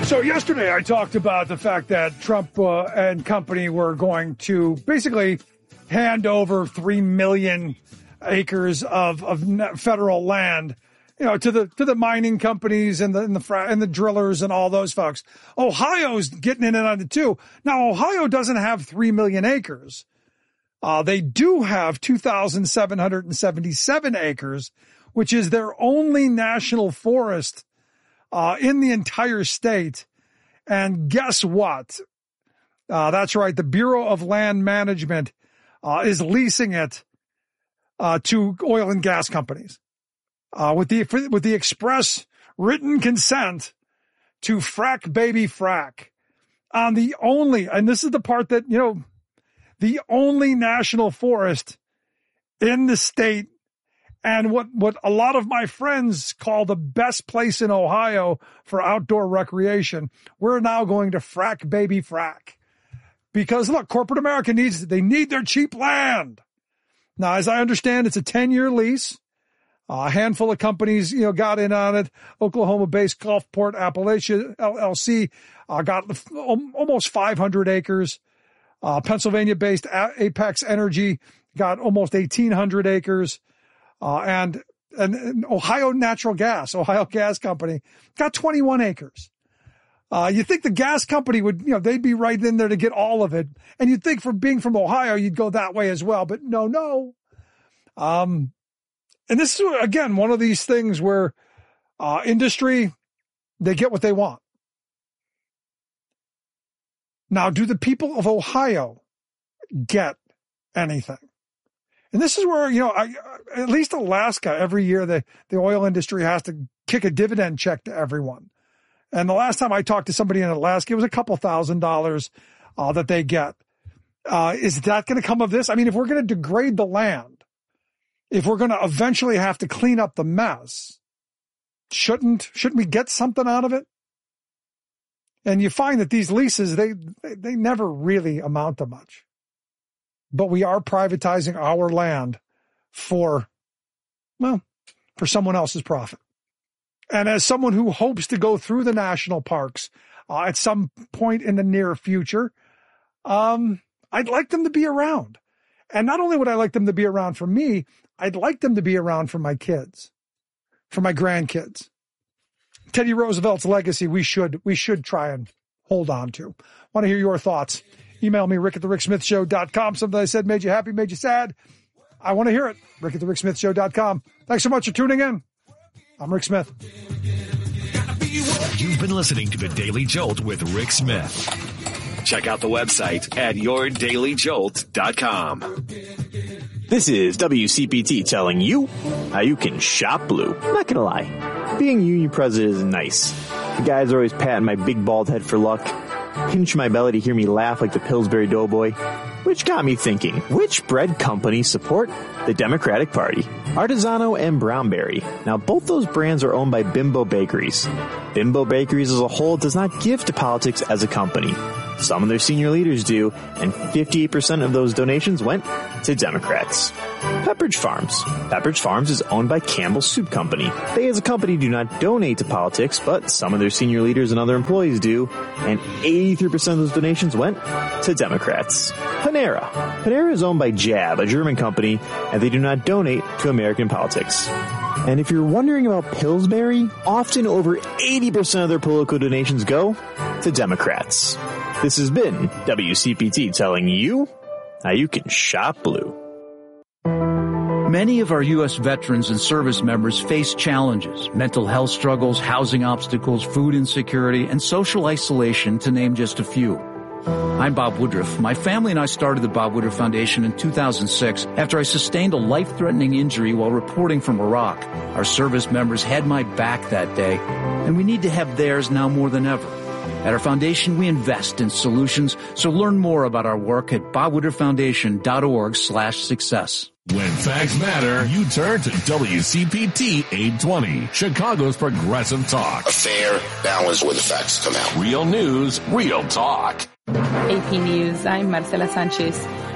So yesterday I talked about the fact that Trump and company were going to basically hand over 3 million acres of federal land, to the mining companies and the drillers and all those folks. Ohio's getting in on it too. Now, Ohio doesn't have 3 million acres. They do have 2,777 acres, which is their only national forest in the entire state. And guess what? That's right. The Bureau of Land Management is leasing it to oil and gas companies with the express written consent to frack baby frack on the only, and this is the part that, the only national forest in the state. And what a lot of my friends call the best place in Ohio for outdoor recreation, we're now going to frack baby frack. Because look, corporate America they need their cheap land. Now, as I understand, it's a 10-year lease. A handful of companies, got in on it. Oklahoma-based Gulfport Appalachia LLC got almost 500 acres. Pennsylvania-based Apex Energy got almost 1,800 acres. And Ohio Natural Gas, Ohio Gas Company, got 21 acres. You think the gas company would, they'd be right in there to get all of it. And you'd think for being from Ohio, you'd go that way as well. But no. And this is, again, one of these things where industry, they get what they want. Now, do the people of Ohio get anything? And this is where, at least Alaska, every year, the oil industry has to kick a dividend check to everyone. And the last time I talked to somebody in Alaska, it was a couple $1,000s that they get. Is that going to come of this? I mean, if we're going to degrade the land, if we're going to eventually have to clean up the mess, shouldn't we get something out of it? And you find that these leases, they never really amount to much. But we are privatizing our land for someone else's profit. And as someone who hopes to go through the national parks at some point in the near future, I'd like them to be around. And not only would I like them to be around for me, I'd like them to be around for my kids, for my grandkids. Teddy Roosevelt's legacy we should try and hold on to. Want to hear your thoughts? Email me, rick@thericksmithshow.com. Something I said made you happy, made you sad. I want to hear it. rick@thericksmithshow.com. Thanks so much for tuning in. I'm Rick Smith. You've been listening to The Daily Jolt with Rick Smith. Check out the website at yourdailyjolt.com. This is WCPT telling you how you can shop blue. I'm not gonna lie, being union president is nice. The guys are always patting my big bald head for luck, pinch my belly to hear me laugh like the Pillsbury Doughboy, which got me thinking, which bread companies support the Democratic Party? Artisano and Brownberry. Now, both those brands are owned by Bimbo Bakeries. Bimbo Bakeries as a whole does not give to politics as a company. Some of their senior leaders do, and 58% of those donations went to Democrats. Pepperidge Farms. Pepperidge Farms is owned by Campbell Soup Company. They as a company do not donate to politics, but some of their senior leaders and other employees do, and 83% of those donations went to Democrats. Panera. Panera is owned by Jab, a German company, and they do not donate to American politics. And if you're wondering about Pillsbury, often over 80% of their political donations go to Democrats. This has been WCPT telling you how you can shop blue. Many of our U.S. veterans and service members face challenges, mental health struggles, housing obstacles, food insecurity, and social isolation, to name just a few. I'm Bob Woodruff. My family and I started the Bob Woodruff Foundation in 2006 after I sustained a life-threatening injury while reporting from Iraq. Our service members had my back that day, and we need to have theirs now more than ever. At our foundation, we invest in solutions, so learn more about our work at bobwoodrufffoundation.org/success. When facts matter, you turn to WCPT 820, Chicago's progressive talk. A fair balance where the facts come out. Real news, real talk. AP News, I'm Marcela Sanchez.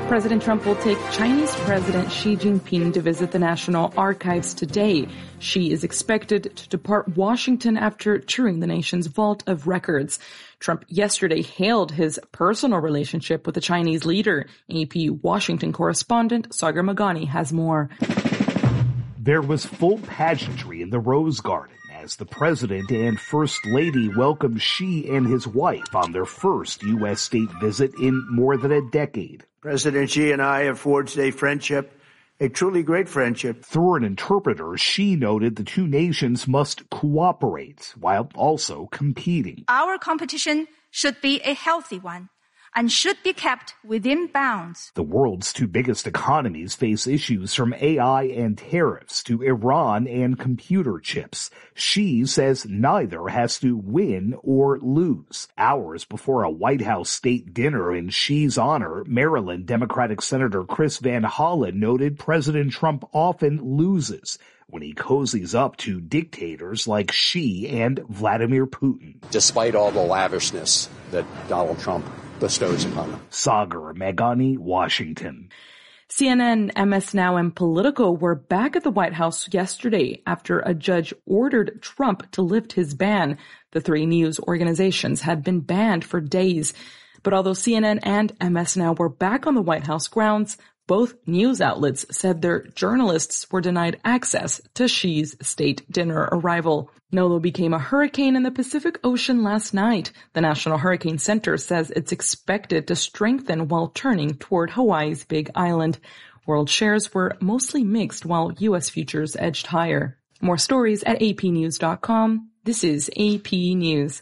President Trump will take Chinese President Xi Jinping to visit the National Archives today. Xi is expected to depart Washington after touring the nation's vault of records. Trump yesterday hailed his personal relationship with the Chinese leader. AP Washington correspondent Sagar Magani has more. There was full pageantry in the Rose Garden as the president and first lady welcomed Xi and his wife on their first U.S. state visit in more than a decade. President Xi and I have forged a friendship, a truly great friendship. Through an interpreter, Xi noted the two nations must cooperate while also competing. Our competition should be a healthy one and should be kept within bounds. The world's two biggest economies face issues from AI and tariffs to Iran and computer chips. Xi says neither has to win or lose. Hours before a White House state dinner in Xi's honor, Maryland Democratic Senator Chris Van Hollen noted President Trump often loses when he cozies up to dictators like Xi and Vladimir Putin. Despite all the lavishness that Donald Trump bestows upon them. Sagar Magani, Washington. CNN, MS Now, and Politico were back at the White House yesterday after a judge ordered Trump to lift his ban. The three news organizations had been banned for days. But although CNN and MS Now were back on the White House grounds, both news outlets said their journalists were denied access to Xi's state dinner arrival. Nolo became a hurricane in the Pacific Ocean last night. The National Hurricane Center says it's expected to strengthen while turning toward Hawaii's Big Island. World shares were mostly mixed while U.S. futures edged higher. More stories at apnews.com. This is AP News.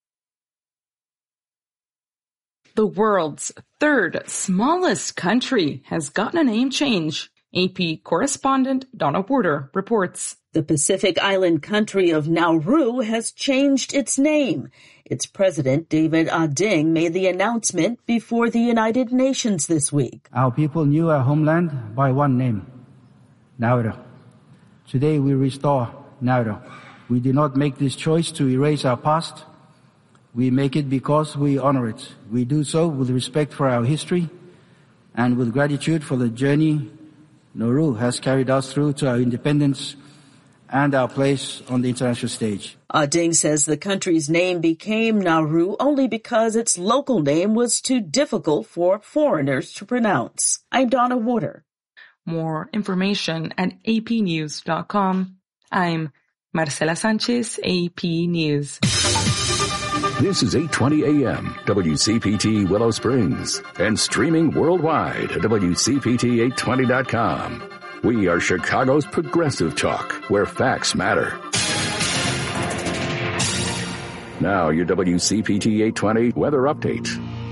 The world's third smallest country has gotten a name change. AP correspondent Donna Porter reports. The Pacific Island country of Nauru has changed its name. Its president, David Ading, made the announcement before the United Nations this week. Our people knew our homeland by one name, Nauru. Today we restore Nauru. We did not make this choice to erase our past. We make it because we honor it. We do so with respect for our history and with gratitude for the journey Nauru has carried us through to our independence and our place on the international stage. Ading says the country's name became Nauru only because its local name was too difficult for foreigners to pronounce. I'm Donna Water. More information at apnews.com. I'm Marcela Sanchez, AP News. This is 820 AM, WCPT Willow Springs, and streaming worldwide at WCPT820.com. We are Chicago's progressive talk, where facts matter. Now, your WCPT 820 weather update.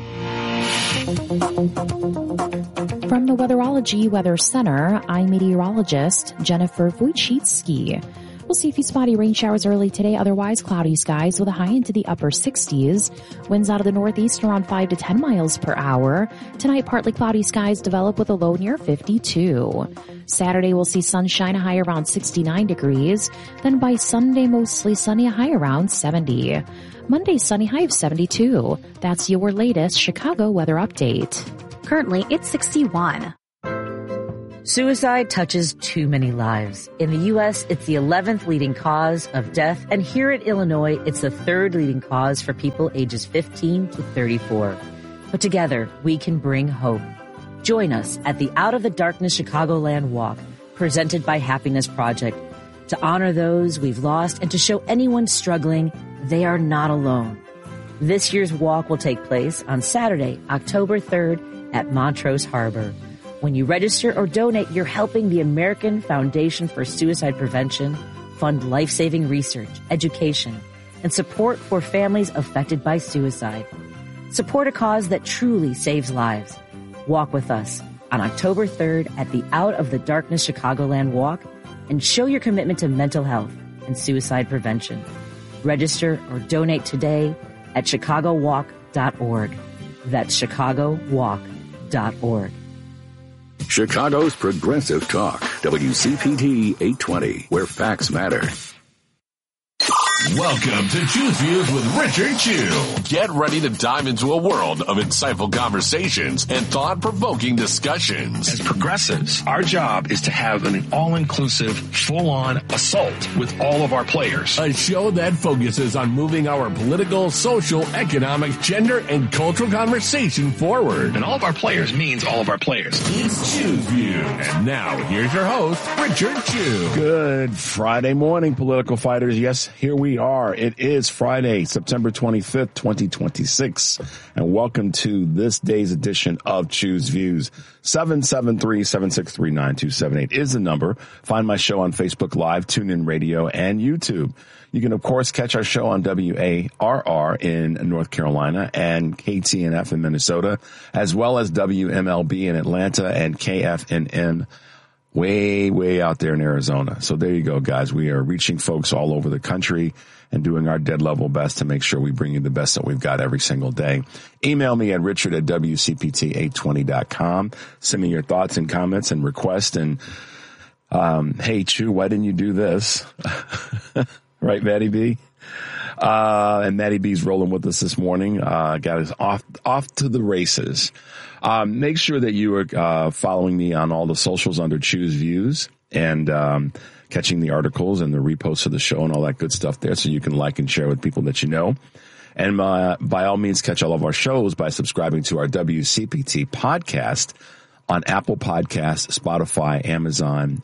From the Weatherology Weather Center, I'm meteorologist Jennifer Wojcicki. We'll see a few spotty rain showers early today, otherwise cloudy skies with a high into the upper 60s. Winds out of the northeast around 5 to 10 miles per hour. Tonight, partly cloudy skies develop with a low near 52. Saturday, we'll see sunshine, a high around 69 degrees. Then by Sunday, mostly sunny, a high around 70. Monday, sunny, high of 72. That's your latest Chicago weather update. Currently, it's 61. Suicide touches too many lives. In the U.S., it's the 11th leading cause of death, and here in Illinois, it's the 3rd leading cause for people ages 15 to 34. But together, we can bring hope. Join us at the Out of the Darkness Chicagoland Walk, presented by Happiness Project, to honor those we've lost and to show anyone struggling they are not alone. This year's walk will take place on Saturday, October 3rd at Montrose Harbor. When you register or donate, you're helping the American Foundation for Suicide Prevention fund life-saving research, education, and support for families affected by suicide. Support a cause that truly saves lives. Walk with us on October 3rd at the Out of the Darkness Chicagoland Walk and show your commitment to mental health and suicide prevention. Register or donate today at chicagowalk.org. That's chicagowalk.org. Chicago's progressive talk, WCPT 820, where facts matter. Welcome to Choose Views with Richard Chew. Get ready to dive into a world of insightful conversations and thought-provoking discussions. As progressives, our job is to have an all-inclusive, full-on assault with all of our players. A show that focuses on moving our political, social, economic, gender, and cultural conversation forward. And all of our players means all of our players. It's Choose Views. And now, here's your host, Richard Chew. Good Friday morning, political fighters. Yes, here we are. It is Friday, September 25th, 2026. And welcome to this day's edition of Choose Views. 773-763-9278 is the number. Find my show on Facebook Live, TuneIn Radio, and YouTube. You can, of course, catch our show on WARR in North Carolina and KTNF in Minnesota, as well as WMLB in Atlanta and KFNN way out there in Arizona. So there you go, guys. We are reaching folks all over the country and doing our dead level best to make sure we bring you the best that we've got every single day. Email me at richard@WCPT820.com. Send me your thoughts and comments and requests. And, hey, Chew, why didn't you do this? Right, Maddie B? And Maddie B's rolling with us this morning. Got us off to the races. Make sure that you are following me on all the socials under Choose Views and catching the articles and the reposts of the show and all that good stuff there, so you can like and share with people that you know. And by all means, catch all of our shows by subscribing to our WCPT podcast on Apple Podcasts, Spotify, Amazon,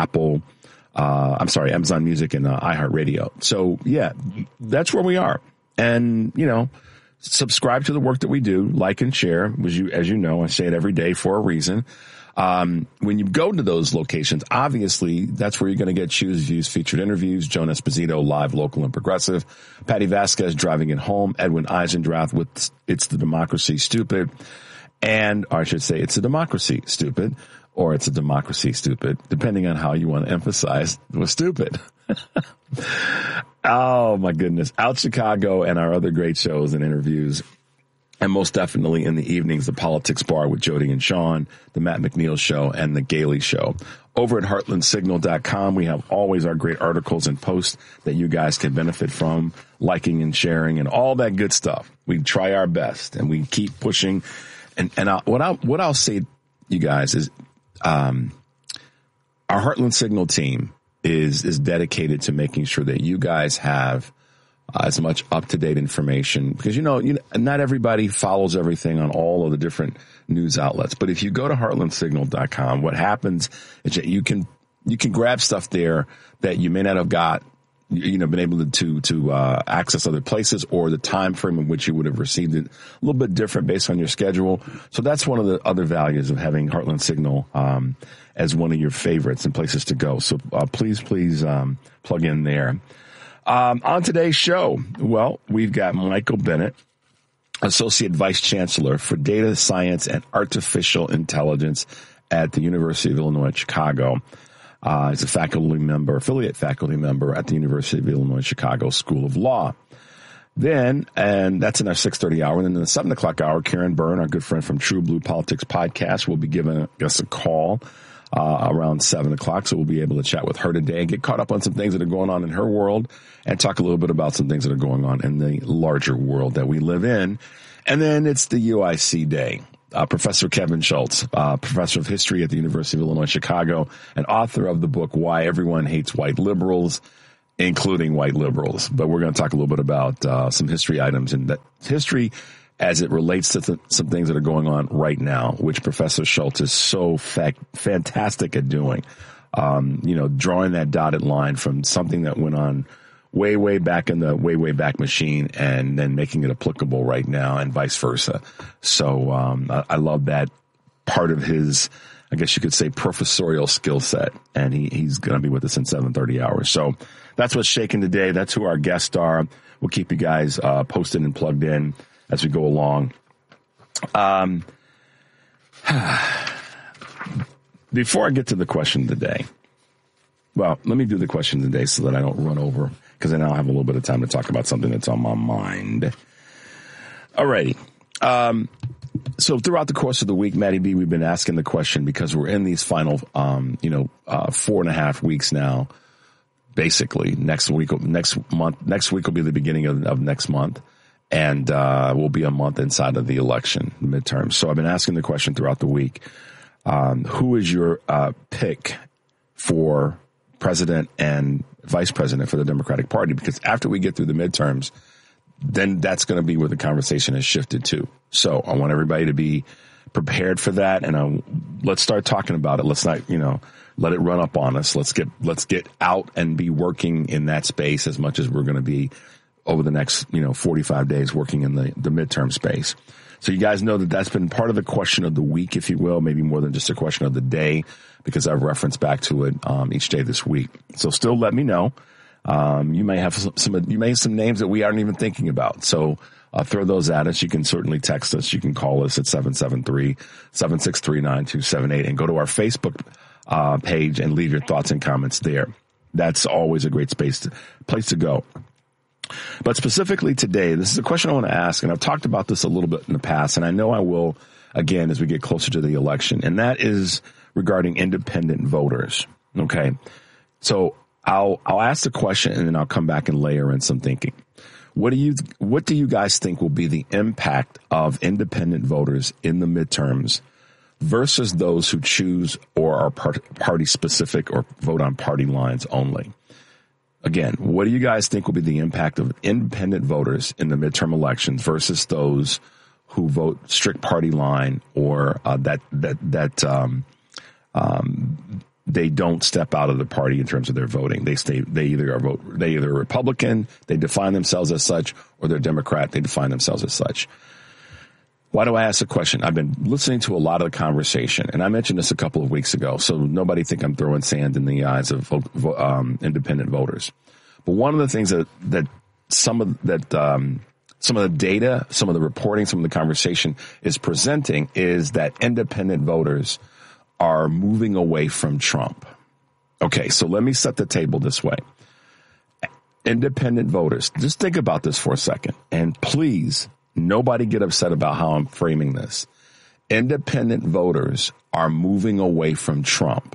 Amazon Music and iHeartRadio. So yeah, that's where we are. And, you know, subscribe to the work that we do, like and share. As you know, I say it every day for a reason. When you go to those locations, obviously that's where you're going to get Choose Views featured interviews, Joan Esposito, live, local, and progressive, Patty Vasquez, Driving It Home, Edwin Eisendrath with It's the Democracy Stupid, or I should say It's a Democracy Stupid, or It's a Democracy Stupid, depending on how you want to emphasize was stupid. Oh my goodness. Out Chicago and our other great shows and interviews. And most definitely in the evenings, the Politics Bar with Jody and Sean, the Matt McNeil Show, and the Gailey Show. Over at heartlandsignal.com, we have always our great articles and posts that you guys can benefit from, liking and sharing and all that good stuff. We try our best and we keep pushing. And what I'll say, you guys, is our Heartland Signal team is dedicated to making sure that you guys have as much up-to-date information, because not everybody follows everything on all of the different news outlets. But if you go to heartlandsignal.com, what happens is that you can grab stuff there that you may not have got, been able to access other places, or the time frame in which you would have received it a little bit different based on your schedule. So that's one of the other values of having Heartland Signal as one of your favorites and places to go. So please plug in there. On today's show, well, we've got Michael Bennett, Associate Vice Chancellor for Data Science and Artificial Intelligence at the University of Illinois Chicago. He's a affiliate faculty member at the University of Illinois Chicago School of Law. Then, and that's in our 6:30 hour. And then in the 7 o'clock hour, Karen Byrne, our good friend from True Blue Politics Podcast, will be giving us a call around 7 o'clock. So we'll be able to chat with her today and get caught up on some things that are going on in her world and talk a little bit about some things that are going on in the larger world that we live in. And then it's the UIC Day. Professor Kevin Schultz, professor of history at the University of Illinois Chicago and author of the book, Why Everyone Hates White Liberals, including white liberals. But we're going to talk a little bit about some history items and that history as it relates to some things that are going on right now, which Professor Schultz is so fantastic at doing. Drawing that dotted line from something that went on way back in the way back machine and then making it applicable right now and vice versa. So I love that part of his, I guess you could say, professorial skill set. And he's going to be with us in 7:30 hours. So that's what's shaking today. That's who our guests are. We'll keep you guys posted and plugged in as we go along. Before I get to the question of the day, well, let me do the question of the day so that I don't run over, because then I'll have a little bit of time to talk about something that's on my mind. All righty. So throughout the course of the week, Maddie B, we've been asking the question, because we're in these final, 4.5 weeks now basically next week will be the beginning of next month. And we'll be a month inside of the election midterm. So I've been asking the question throughout the week, who is your pick for president and vice president for the Democratic Party? Because after we get through the midterms, then that's going to be where the conversation has shifted to. So I want everybody to be prepared for that. And let's start talking about it. Let's not, let it run up on us. Let's get out and be working in that space as much as we're going to be over the next, 45 days working in the midterm space. So you guys know that that's been part of the question of the week, if you will, maybe more than just a question of the day, because I've referenced back to it each day this week. So still let me know. You may have some names that we aren't even thinking about. So throw those at us. You can certainly text us. You can call us at 773-763-9278 and go to our Facebook page and leave your thoughts and comments there. That's always a great place to go. But specifically today, this is a question I want to ask, and I've talked about this a little bit in the past, and I know I will again as we get closer to the election, and that is regarding independent voters. Okay. So I'll ask the question and then I'll come back and layer in some thinking. What do you guys think will be the impact of independent voters in the midterms versus those who choose or are party specific or vote on party lines only? Again, what do you guys think will be the impact of independent voters in the midterm elections versus those who vote strict party line or they don't step out of the party in terms of their voting? They either are Republican, they define themselves as such, or they're Democrat, they define themselves as such. Why do I ask the question? I've been listening to a lot of the conversation, and I mentioned this a couple of weeks ago, so nobody think I'm throwing sand in the eyes of independent voters. But one of the things that some of the data, some of the reporting, some of the conversation is presenting is that independent voters are moving away from Trump. Okay, so let me set the table this way. Independent voters, just think about this for a second, and please, nobody get upset about how I'm framing this. Independent voters are moving away from Trump.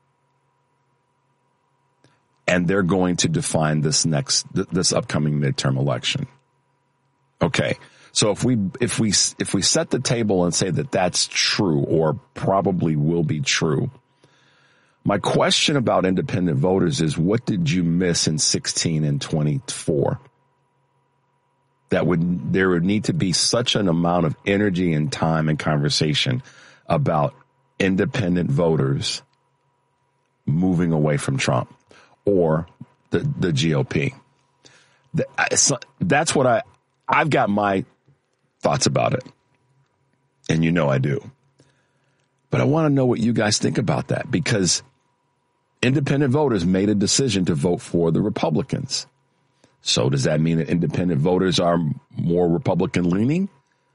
And they're going to define this upcoming midterm election. Okay. So if we set the table and say that that's true or probably will be true, my question about independent voters is, what did you miss in 16 and 24? There would need to be such an amount of energy and time and conversation about independent voters moving away from Trump or the GOP. That's what I've got my thoughts about it. And I do. But I want to know what you guys think about that, because independent voters made a decision to vote for the Republicans. So does that mean that independent voters are more Republican leaning?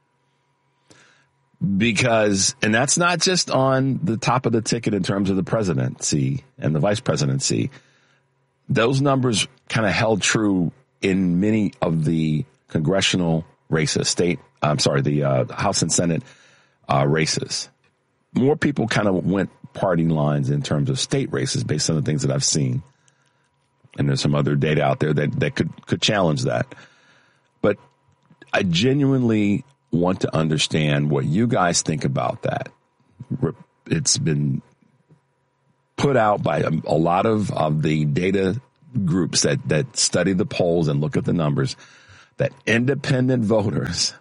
And that's not just on the top of the ticket in terms of the presidency and the vice presidency. Those numbers kind of held true in many of the congressional races, the House and Senate races. More people kind of went party lines in terms of state races based on the things that I've seen. And there's some other data out there that could challenge that. But I genuinely want to understand what you guys think about that. It's been put out by a lot of the data groups that study the polls and look at the numbers that independent voters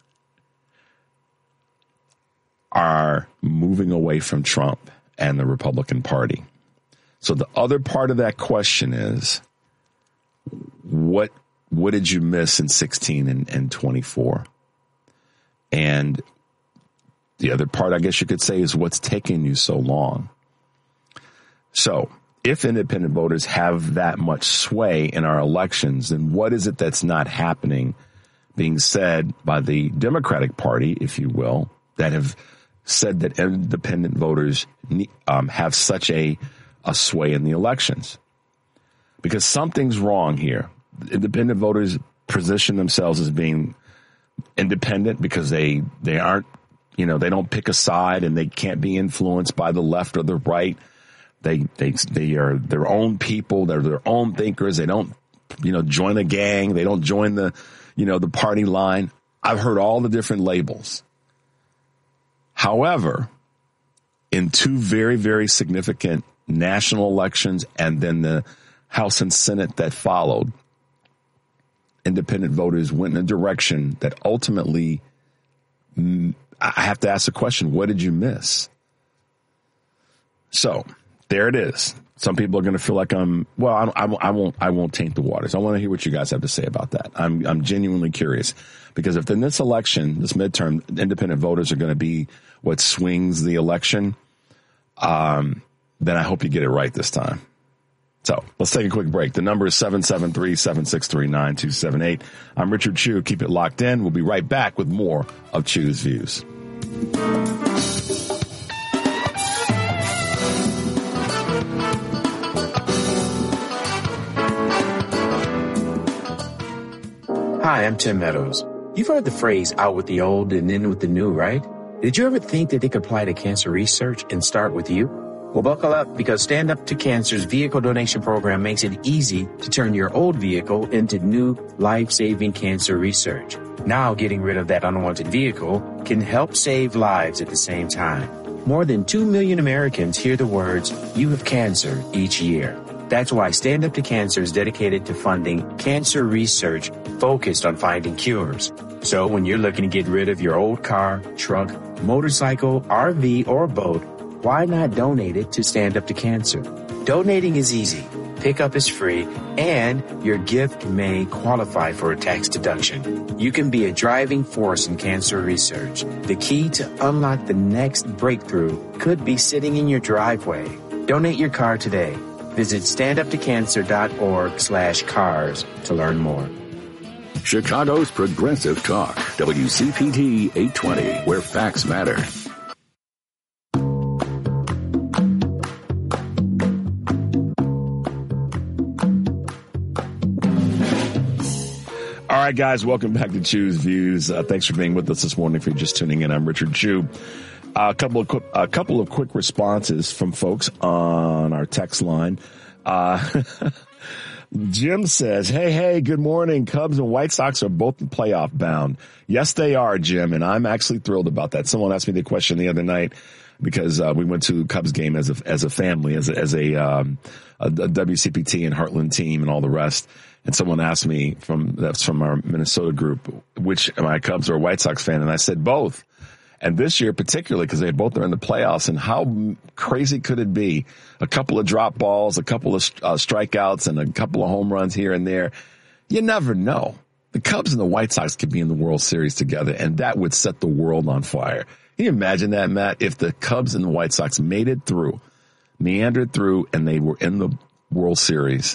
are moving away from Trump and the Republican Party. So the other part of that question is, what did you miss in 16 and 24? And the other part, I guess you could say, is what's taking you so long? So if independent voters have that much sway in our elections, then what is it that's not happening, being said by the Democratic Party, if you will, that have said that independent voters have such a sway in the elections? Because something's wrong here. Independent voters position themselves as being independent because they aren't, they don't pick a side and they can't be influenced by the left or the right. They are their own people. They're their own thinkers. They don't, join a gang. They don't join the party line. I've heard all the different labels. However, in two very, very significant national elections and then the House and Senate that followed, independent voters went in a direction that ultimately, I have to ask the question, what did you miss? So there it is. Some people are going to feel like I won't taint the waters. I want to hear what you guys have to say about that. I'm genuinely curious, because if in this election, this midterm, independent voters are going to be what swings the election, then I hope you get it right this time. So let's take a quick break. The number is 773-763-9278. I'm Richard Chew. Keep it locked in. We'll be right back with more of Chew's Views. Hi, I'm Tim Meadows. You've heard the phrase out with the old and in with the new, right? Did you ever think that it could apply to cancer research and start with you? Well, buckle up, because Stand Up to Cancer's vehicle donation program makes it easy to turn your old vehicle into new life-saving cancer research. Now, getting rid of that unwanted vehicle can help save lives at the same time. More than 2 million Americans hear the words, "You have cancer," each year. That's why Stand Up to Cancer is dedicated to funding cancer research focused on finding cures. So when you're looking to get rid of your old car, truck, motorcycle, RV, or boat, why not donate it to Stand Up to Cancer? Donating is easy, pickup is free, and your gift may qualify for a tax deduction. You can be a driving force in cancer research. The key to unlock the next breakthrough could be sitting in your driveway. Donate your car today. Visit standuptocancer.org/cars to learn more. Chicago's Progressive Talk, WCPT 820, where facts matter. All right, guys, welcome back to Chew's Views. Thanks for being with us this morning. If you're just tuning in, I'm Richard Chew. A couple of quick responses from folks on our text line. Jim says, hey, good morning. Cubs and White Sox are both playoff bound. Yes, they are, Jim, and I'm actually thrilled about that. Someone asked me the question the other night because we went to the Cubs game as a family, as a WCPT and Heartland team and all the rest. And someone asked me that's from our Minnesota group, which am I, Cubs or a White Sox fan? And I said both. And this year particularly, because they both are in the playoffs, and how crazy could it be? A couple of drop balls, a couple of strikeouts, and a couple of home runs here and there. You never know. The Cubs and the White Sox could be in the World Series together, and that would set the world on fire. Can you imagine that, Matt? If the Cubs and the White Sox made it through, meandered through, and they were in the World Series.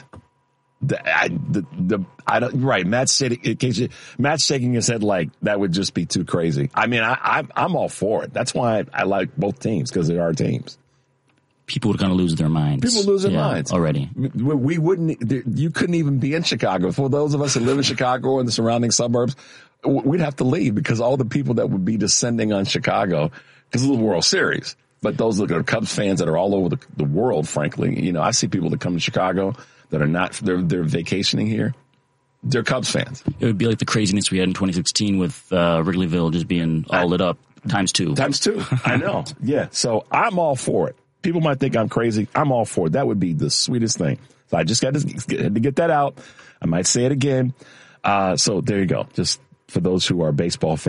Matt's shaking his head like that would just be too crazy. I mean, I'm all for it. That's why I like both teams, because they are teams. People are going to lose their minds. People lose their minds already. We wouldn't. You couldn't even be in Chicago. For those of us that live in Chicago or in the surrounding suburbs, we'd have to leave, because all the people that would be descending on Chicago because of the World Series. But those that are Cubs fans that are all over the world, frankly, I see people that come to Chicago that are not, they're vacationing here. They're Cubs fans. It would be like the craziness we had in 2016 with Wrigleyville just being all lit up times two. I know. Yeah. So I'm all for it. People might think I'm crazy. I'm all for it. That would be the sweetest thing. So I just had to get that out. I might say it again. So there you go. Just for those who are baseball fans.